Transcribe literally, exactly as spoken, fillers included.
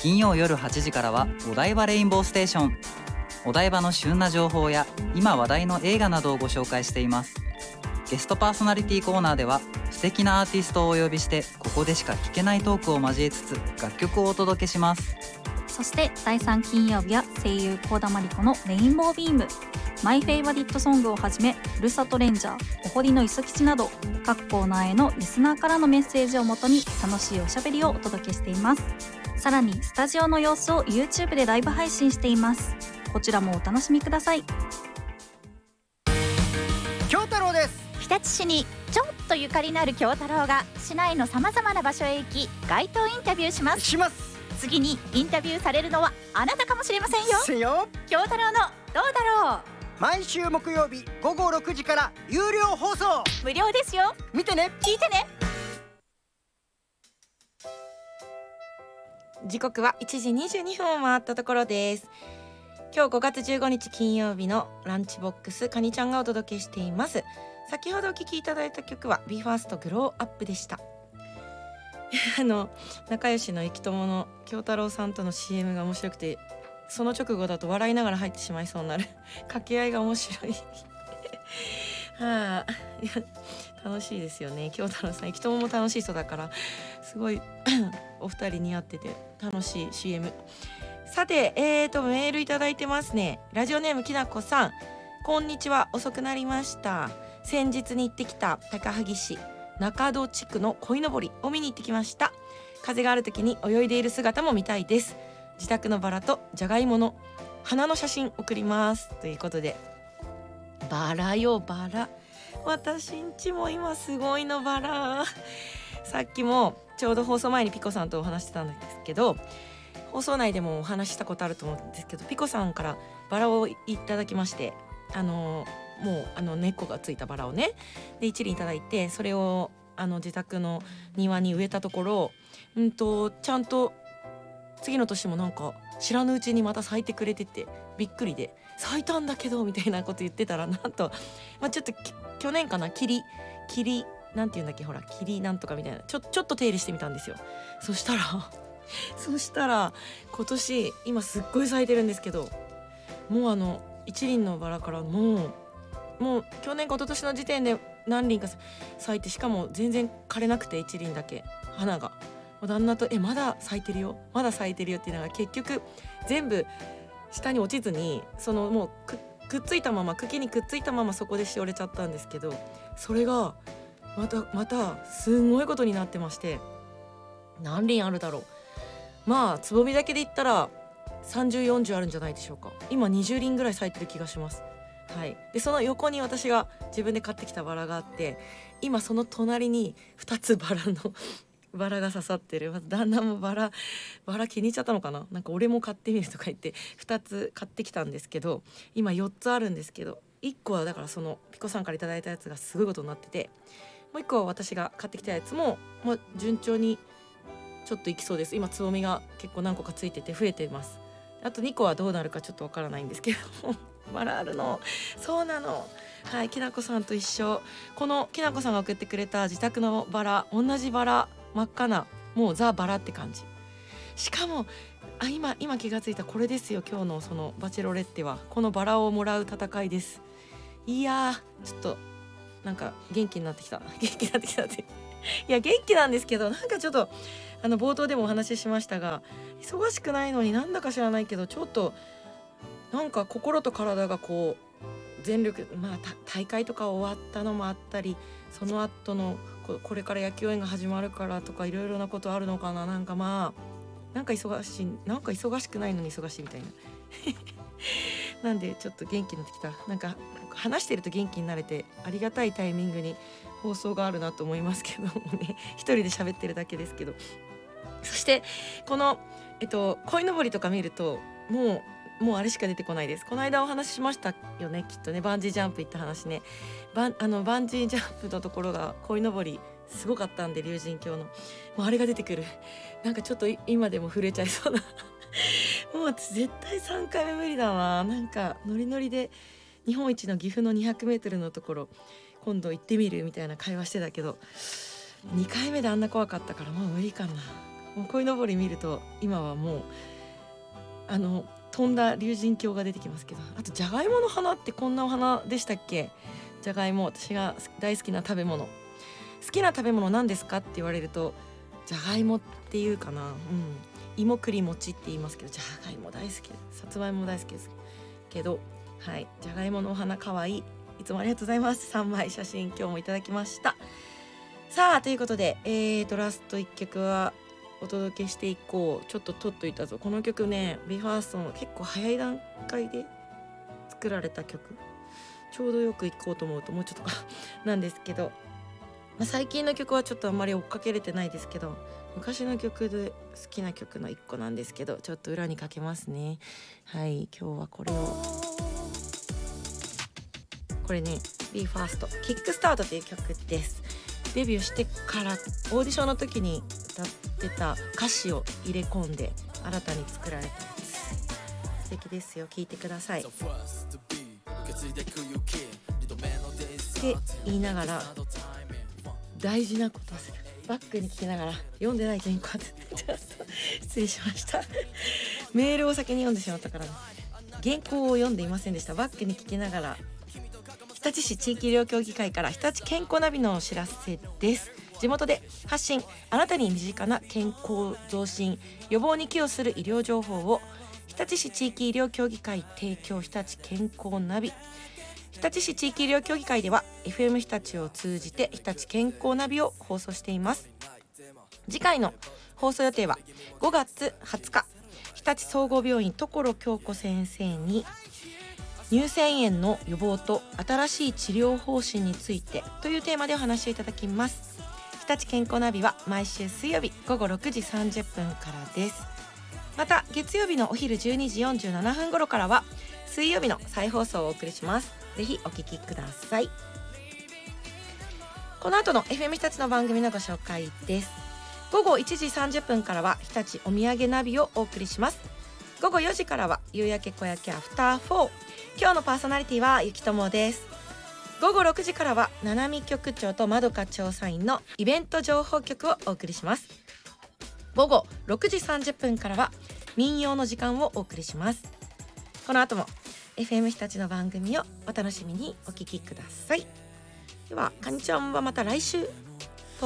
金曜夜はちじからはお台場レインボーステーション。お台場の旬な情報や今話題の映画などをご紹介しています。ゲストパーソナリティコーナーでは素敵なアーティストをお呼びして、ここでしか聞けないトークを交えつつ楽曲をお届けします。 そしてだいさん金曜日は声優幸田真理子のレインボービーム、マイフェイバリットソングをはじめ、ふるさとレンジャー、お堀の磯吉など各コーナーへのリスナーからのメッセージをもとに楽しいおしゃべりをお届けしています。さらにスタジオの様子を YouTube でライブ配信しています。こちらもお楽しみください。 京太郎です。 日立市にちょっとゆかりのある京太郎が市内のさまざまな場所へ行き、街頭インタビューしますします次にインタビューされるのはあなたかもしれませんよ。 せよ京太郎のどうだろう、 毎週木曜日ごごろくじから有料放送、 無料ですよ。 見てね、 聞いてね。 時刻はいちじにじゅうにふんを回ったところです。今日ごがつじゅうごにち金曜日のランチボックス、カニちゃんがお届けしています。先ほどお聴きいただいた曲は ビーファースト グローアップでした。あの仲良しの生き友の京太郎さんとの シーエム が面白くて、その直後だと笑いながら入ってしまいそうになる掛け合いが面白いはあ、いや楽しいですよね。京太郎さん、生き友も楽しい人だからすごいお二人似合ってて楽しい シーエム。 さて、えーとメールいただいてますね。ラジオネームきなこさん、こんにちは、遅くなりました。先日に行ってきた高萩市中戸地区の鯉のぼりを見に行ってきました。風がある時に泳いでいる姿も見たいです。自宅のバラとじゃがいもの花の写真送りますということで、バラよバラ、私んちも今すごいのバラ。さっきもちょうど放送前にピコさんとお話してたんですけど、放送内でもお話したことあると思うんですけど、ピコさんからバラをいただきまして、あのもうあの根っこがついたバラをね、で一輪いただいて、それをあの自宅の庭に植えたところ、うんとちゃんと次の年もなんか知らぬうちにまた咲いてくれてて、びっくりで、咲いたんだけどみたいなこと言ってたら、なんと、まあ、ちょっと去年かな、霧霧なんていうんだっけ、ほら霧なんとかみたいな、ちょちょっと手入れしてみたんですよ。そしたらそしたら今年今すっごい咲いてるんですけど、もうあの一輪のバラからもうもう去年か一昨年の時点で何輪か咲いて、しかも全然枯れなくて一輪だけ花が、旦那とえまだ咲いてるよまだ咲いてるよっていうのが、結局全部下に落ちずに、そのもう く, くっついたまま茎にくっついたままそこでしおれちゃったんですけど、それがまたまたすんごいことになってまして、何輪あるだろう、まあつぼみだけで言ったらさんじゅう、よんじゅうあるんじゃないでしょうか。今にじゅう輪ぐらい咲いてる気がします。はい、でその横に私が自分で買ってきたバラがあって、今その隣にふたつバラのバラが刺さってる。旦那もバラバラ気に入っちゃったのかな、なんか俺も買ってみるとか言ってふたつ買ってきたんですけど、今よっつあるんですけど、いっこはだからそのピコさんからいただいたやつがすごいことになってて、もういっこは私が買ってきたやつも、まあ、順調にちょっといきそうです。今つぼみが結構何個かついてて増えてます。あとにこはどうなるかちょっとわからないんですけどバラあるの、そうなの。はい、きなこさんと一緒。このきなこさんが送ってくれた自宅のバラ、同じバラ、真っ赤な、もうザバラって感じ。しかもあ 今, 今気がついた、これですよ、今日のそのバチェロレッテはこのバラをもらう戦いです。いやーちょっとなんか元気になってきた元気になってきたっていや元気なんですけど、なんかちょっとあの冒頭でもお話ししましたが、忙しくないのになんだか知らないけど、ちょっとなんか心と体がこう全力、まあ大会とか終わったのもあったり、その後の こ, これから野球応援が始まるからとかいろいろなことあるのかな、なんかまあなんか忙しい、なんか忙しくないのに忙しいみたいななんでちょっと元気になってきた。なんか話してると元気になれて、ありがたいタイミングに放送があるなと思いますけどもね一人で喋ってるだけですけど。そしてこのえっと鯉のぼりとか見るともうもうあれしか出てこないです。この間お話ししましたよね、きっとね。バンジージャンプ行った話ね。バンあのバンジージャンプのところが鯉のぼりすごかったんで、竜神峡のもうあれが出てくる。なんかちょっと今でも震えちゃいそうなもう私絶対さんかいめ無理だな。なんかノリノリで日本一の岐阜のにひゃくメートルのところ今度行ってみるみたいな会話してたけど、にかいめであんな怖かったからもう無理かな。 もう鯉のぼり見ると今はもうあの飛んだ竜神峡が出てきますけど、あとじゃがいもの花ってこんなお花でしたっけ。じゃがいも、私が大好きな食べ物。好きな食べ物何ですかって言われるとじゃがいもっていうかな。うん、芋栗餅って言いますけど、じゃがいも大好き、さつまいも大好きですけど、はい、じゃがいものお花かわいい。いつもありがとうございます。さんまい写真今日もいただきました。さあということで、えーとラストいっきょくはお届けしていこう。ちょっと取っといたぞ。この曲ね、ビーファーストの結構早い段階で作られた曲、ちょうどよく行こうと思うともうちょっとかなんですけど、まあ、最近の曲はちょっとあんまり追っかけれてないですけど、昔の曲で好きな曲のいっこなんですけど、ちょっと裏にかけますね。はい、今日はこれを、これね、ビーファーストキックスタートという曲です。デビューしてからオーディションの時に歌ってた歌詞を入れ込んで新たに作られたやつ、素敵ですよ。聴いてください。って言いながら大事なことをする。バックに聞きながら読んでない原稿失礼しましたメールを先に読んでしまったから、ね、原稿を読んでいませんでした。バックに聞きながら、日立市地域医療協議会から日立健康ナビのお知らせです。地元で発信、あなたに身近な健康増進予防に寄与する医療情報を日立市地域医療協議会提供、日立健康ナビ。日立市地域医療協議会では エフエム 日立を通じて日立健康ナビを放送しています。次回の放送予定はごがつはつか、日立総合病院所京子先生に乳腺炎の予防と新しい治療方針についてというテーマでお話をいただきます。日立健康ナビは毎週水曜日ごごろくじさんじゅっぷんからです。また月曜日のお昼じゅうにじよんじゅうななふん頃からは水曜日の再放送をお送りします。ぜひお聞きください。この後の エフエム 日立の番組のご紹介です。ごごいちじさんじゅっぷんからは日立お土産ナビをお送りします。ごごよじからは夕焼け小焼けアフターフォー。今日のパーソナリティはゆきともです。ごごろくじからはななみ局長とまどか調査員のイベント情報局をお送りします。ごごろくじさんじゅっぷんからは民謡の時間をお送りします。この後も エフエム 日立の番組をお楽しみにお聞きください。ではかにちゃんはまた来週。